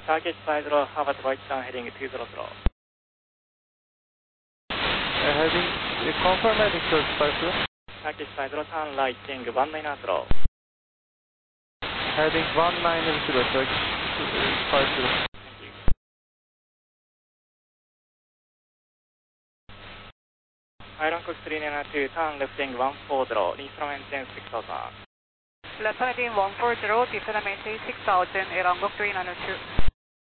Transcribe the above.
Turkish 50, Harvard right down heading 200. Heading, confirm heading Turkish 50. Turkish 50, turn right, heading 190. Heading 190, Turkish 50. Iron Cook 392, turn left heading 140, Lisa maintain 6000. Left heading 140, Lisa maintain 6000, Iron Cook 392.